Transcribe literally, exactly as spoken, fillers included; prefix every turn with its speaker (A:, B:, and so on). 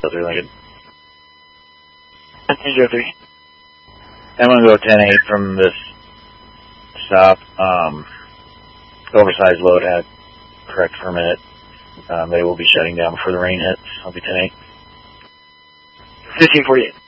A: three Lincoln.
B: ten zero three.
A: I'm going to go ten eight from this stop. Um, oversized load had correct for a minute. Um, they will be shutting down before the rain hits. I'll be ten eight.
B: fifteen forty-eight.